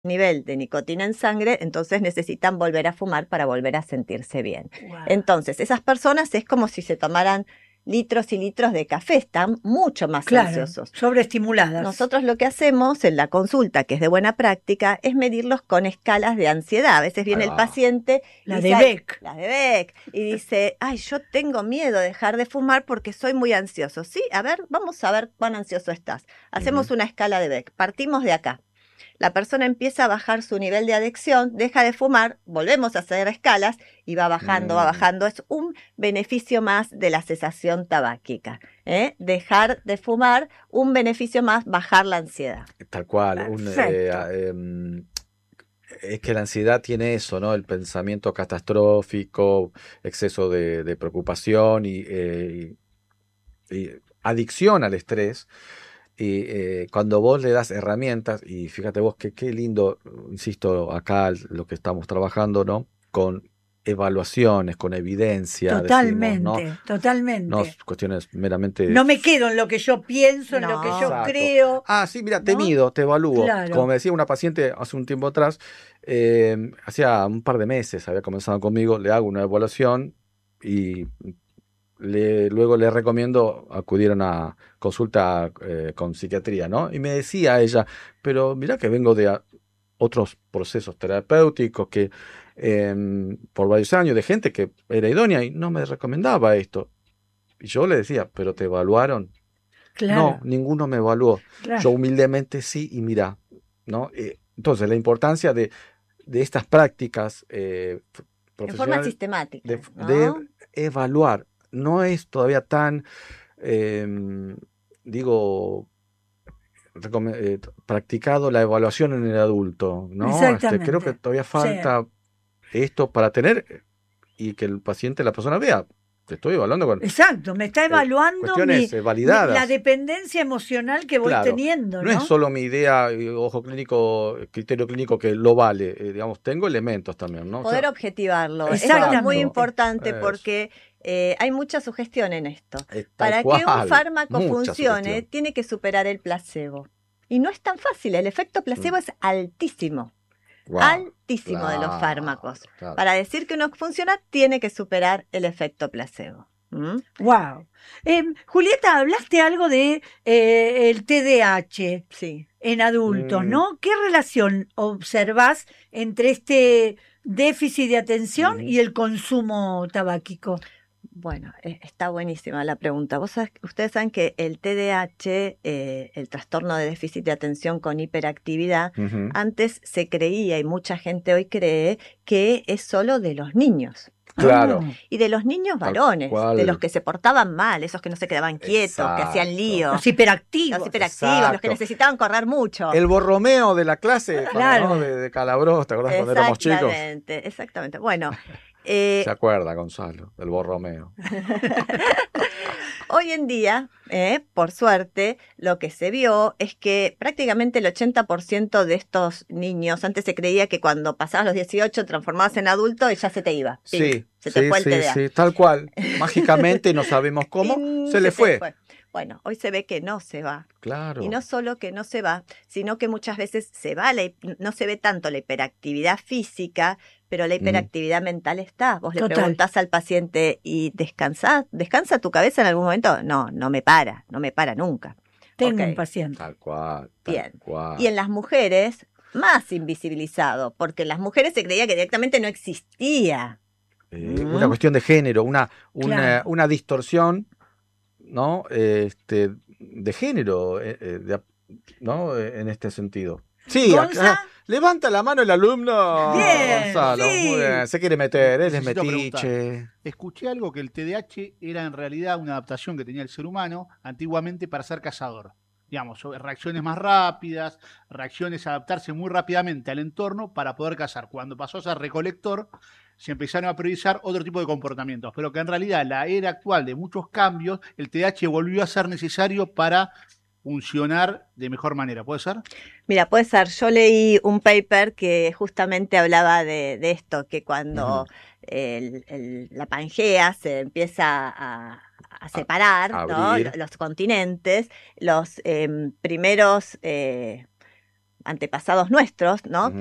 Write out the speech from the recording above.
nivel de nicotina en sangre, entonces necesitan volver a fumar para volver a sentirse bien. Wow. Entonces, esas personas es como si se tomaran litros y litros de café, están mucho más Claro, ansiosos. sobreestimuladas. Nosotros lo que hacemos en la consulta, que es de buena práctica, es medirlos con escalas de ansiedad. A veces viene Ahí el va. paciente La y de dice, "Ay, Beck. la de Beck", y dice, ay, yo tengo miedo de dejar de fumar porque soy muy ansioso. Sí, a ver, vamos a ver cuán ansioso estás. Hacemos una escala de Beck, partimos de acá. La persona empieza a bajar su nivel de adicción, deja de fumar, volvemos a hacer escalas y va bajando, va bajando. Es un beneficio más de la cesación tabáquica. Dejar de fumar, un beneficio más, bajar la ansiedad. Tal cual. Perfecto. Es que la ansiedad tiene eso, ¿no? El pensamiento catastrófico, exceso de preocupación y adicción al estrés. Y cuando vos le das herramientas, y fíjate vos que qué lindo, insisto, acá lo que estamos trabajando, ¿no? Con evaluaciones, con evidencia, decimos, ¿no? Totalmente, totalmente. No cuestiones meramente... No me quedo en lo que yo pienso, en lo que yo Exacto. creo. Ah, sí, mira, te ¿no? mido, te evalúo. Claro. Como me decía una paciente hace un tiempo atrás, hacía un par de meses había comenzado conmigo, le hago una evaluación y luego le recomiendo acudir a una consulta con psiquiatría, ¿no? Y me decía ella, pero mira que vengo de otros procesos terapéuticos que por varios años de gente que era idónea y no me recomendaba esto. Y yo le decía, pero ¿te evaluaron? Claro. No, ninguno me evaluó. Claro. Yo humildemente sí, y mira, ¿no? Entonces, la importancia de estas prácticas En forma profesionales sistemática, de ¿no? evaluar. No es todavía tan, digo, practicado la evaluación en el adulto, ¿no? Creo que Exactamente. todavía Sí. falta esto para tener y que el paciente, la persona vea. Te estoy evaluando con Exacto, me está evaluando cuestiones la validadas. dependencia emocional que voy Claro, teniendo, no es solo mi idea, ojo clínico, criterio clínico que lo vale, digamos, tengo elementos también, ¿no? O Poder sea, objetivarlo. Esto es muy Exactamente. importante eso, porque hay mucha sugestión en esto. tal Para que un cual, fármaco mucha funcione, sugestión. tiene que superar el placebo. Y no es tan fácil, el efecto placebo es altísimo. Wow, Altísimo de los fármacos. claro. Para decir que uno funciona, tiene que superar el efecto placebo. Wow. Julieta, hablaste algo de el TDAH Sí. en adultos, ¿no? ¿Qué relación observás entre este déficit de atención y el consumo tabáquico? Bueno, está buenísima la pregunta. Ustedes saben que el TDAH, el trastorno de déficit de atención con hiperactividad, antes se creía, y mucha gente hoy cree, que es solo de los niños. Claro. Y de los niños Tal varones, cual. de los que se portaban mal, esos que no se quedaban quietos, que hacían lío. Los hiperactivos. Los hiperactivos, los que necesitaban correr mucho. El Borromeo de la clase, Claro. ¿no? de Calabrós, ¿te acordás cuando éramos chicos? Exactamente, exactamente. Bueno. Se acuerda, Gonzalo, del Borromeo. Hoy en día, por suerte, lo que se vio es que prácticamente el 80% de estos niños, antes se creía que cuando pasabas los 18 transformabas en adulto y ya se te iba. Sí, se te fue el TDA. Sí, tal cual. Mágicamente, no sabemos cómo, se le fue. Bueno, hoy se ve que no se va. Claro. Y no solo que no se va, sino que muchas veces se va, no se ve tanto la hiperactividad física, pero la hiperactividad mental está. Vos le preguntás al paciente, ¿y descansa tu cabeza en algún momento? No me para nunca. Tengo un paciente. Tal cual. Bien. Y en las mujeres, más invisibilizado, porque en las mujeres se creía que directamente no existía. Una cuestión de género, una distorsión, ¿no? De género, ¿no? En este sentido. Sí, acá, levanta la mano el alumno. Bien, Gonzalo, sí. muy bien. Se quiere meter, él es Necesito metiche. Escuché algo que el TDAH era en realidad una adaptación que tenía el ser humano antiguamente para ser cazador. Digamos, reacciones más rápidas, reacciones a adaptarse muy rápidamente al entorno para poder cazar. Cuando pasó a ser recolector, se empezaron a priorizar otro tipo de comportamientos, pero que en realidad la era actual de muchos cambios, el TDAH volvió a ser necesario para funcionar de mejor manera. ¿Puede ser? Mira, puede ser. Yo leí un paper que justamente hablaba de esto, que cuando la Pangea se empieza a separar, ¿no? Los continentes, los primeros antepasados nuestros, ¿no?